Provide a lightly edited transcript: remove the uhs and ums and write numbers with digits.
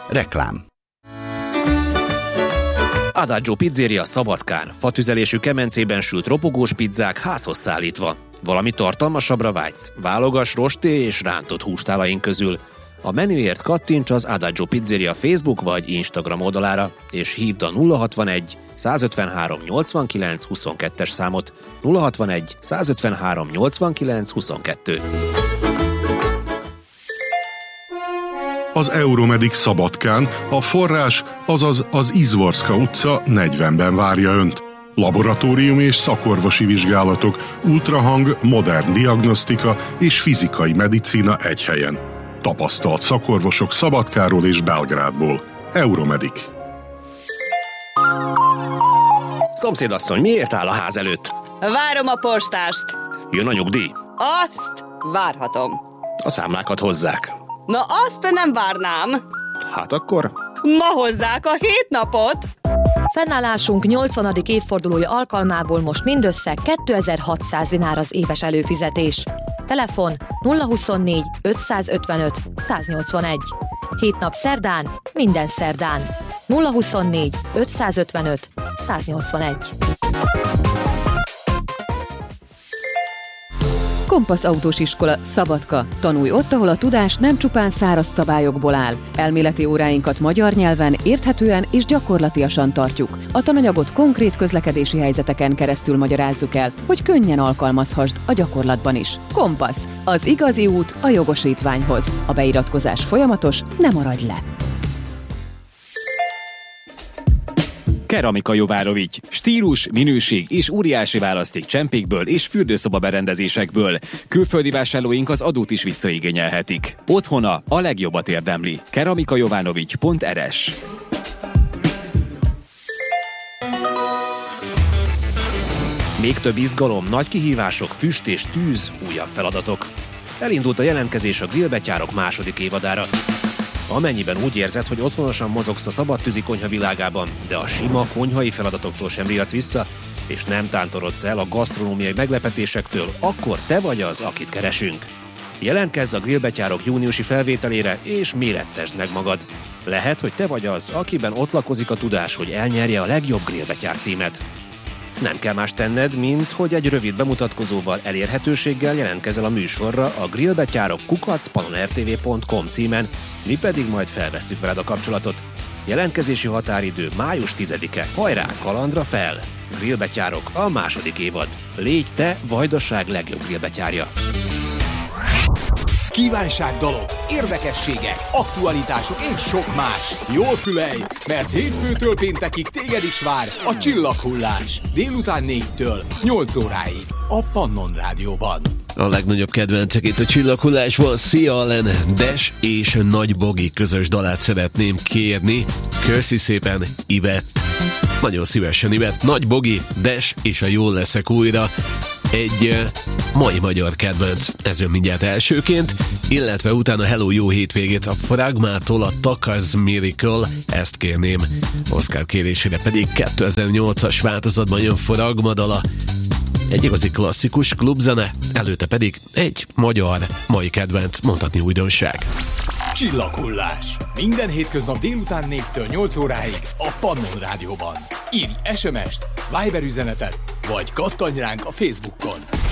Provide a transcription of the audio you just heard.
Reklám. Adagio Pizzeria Szabadkán. Fatüzelésű kemencében sült ropogós pizzák házhoz szállítva. Valami tartalmasabbra vágysz? Válogass rosté és rántott hústálaink közül. A menüért kattints az Adagio Pizzeria Facebook vagy Instagram oldalára, és hívd a 061 153 89 22-es számot. 061 153 89 22. Az Euromedic Szabadkán a forrás, azaz az Izvorska utca 40-ben várja Önt. Laboratóriumi és szakorvosi vizsgálatok, ultrahang, modern diagnosztika és fizikai medicína egy helyen. Tapasztalt szakorvosok Szabadkáról és Belgrádból. Euromedic. Szomszédasszony, miért áll a ház előtt? Várom a postást. Jön a nyugdíj? Azt várhatom. A számlákat hozzák. Na azt nem várnám. Hát akkor? Ma hozzák a 7 napot. Fennállásunk 80. évfordulója alkalmából most mindössze 2600 dinár az éves előfizetés. Telefon 024 555 181. 7 nap szerdán, minden szerdán. 024 555 181. Kompasz Autós Iskola, Szabadka. Tanulj ott, ahol a tudás nem csupán száraz szabályokból áll. Elméleti óráinkat magyar nyelven, érthetően és gyakorlatiasan tartjuk. A tananyagot konkrét közlekedési helyzeteken keresztül magyarázzuk el, hogy könnyen alkalmazhassd a gyakorlatban is. Kompasz. Az igazi út a jogosítványhoz. A beiratkozás folyamatos, ne maradj le! Keramika Jovárovics. Stílus, minőség és óriási választék csempékből és fürdőszoba berendezésekből. Külföldi vásárlóink az adót is visszaigényelhetik. Otthona a legjobbat érdemli. keramikajovanovics.rs. Még több izgalom, nagy kihívások, füst és tűz, újabb feladatok. Elindult a jelentkezés a grillbetyárok második évadára. Amennyiben úgy érzed, hogy otthonosan mozogsz a szabadtűzi konyha világában, de a sima konyhai feladatoktól sem riadsz vissza, és nem tántorodsz el a gasztronómiai meglepetésektől, akkor te vagy az, akit keresünk. Jelentkezz a grillbetyárok júniusi felvételére, és mérettesd meg magad. Lehet, hogy te vagy az, akiben ott lakozik a tudás, hogy elnyerje a legjobb grillbetyár címet. Nem kell más tenned, mint hogy egy rövid bemutatkozóval, elérhetőséggel jelentkezel a műsorra a grillbetyárok@pannonrtv.com címen, mi pedig majd felvesszük veled a kapcsolatot. Jelentkezési határidő május 10-e. Hajrá, kalandra fel! Grillbetyárok a második évad. Légy te Vajdaság legjobb grillbetyárja. Kívánságdalok, érdekességek, aktualitások és sok más. Jól fülelj, mert hétfőtől péntekig téged is vár a Csillaghullás. Délután 4-től 8 óráig a Pannon Rádióban. A legnagyobb kedvencek itt a Csillaghullásban. Szia, Allen, Des és Nagy Bogi közös dalát szeretném kérni. Köszi szépen, Ivett. Nagyon szívesen, Ivett. Nagy Bogi, Des és a Jól leszek újra. Egy mai magyar kedvenc, ez jön mindjárt elsőként, illetve utána Hello, jó hétvégét a Fragmától a Tucker's Miracle, ezt kérném. Oscar kérésére pedig 2008-as változatban jön Fragmadala, egy igazi klasszikus klubzene, előtte pedig egy magyar mai kedvenc, mondhatni újdonság. Csillaghullás. Minden hétköznap délután 4-től 8 óráig a Pannon Rádióban. Írj SMS-t, Viber üzenetet, vagy kattanj ránk a Facebookon.